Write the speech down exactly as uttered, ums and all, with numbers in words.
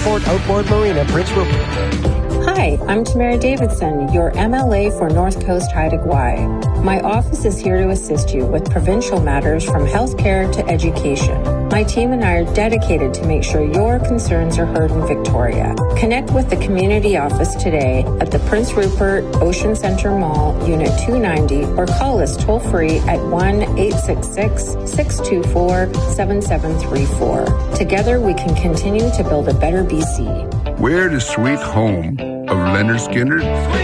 Port Outboard Marina, Prince Rupert. Hi, I'm Tamara Davidson, your M L A for North Coast Haida Gwaii. My office is here to assist you with provincial matters from healthcare to education. My team and I are dedicated to make sure your concerns are heard in Victoria. Connect with the community office today at the Prince Rupert Ocean Centre Mall, Unit two ninety, or call us toll-free at one eight six six, six two four, seven seven three four. Together, we can continue to build a better B C. We're the sweet home of Leonard Skinner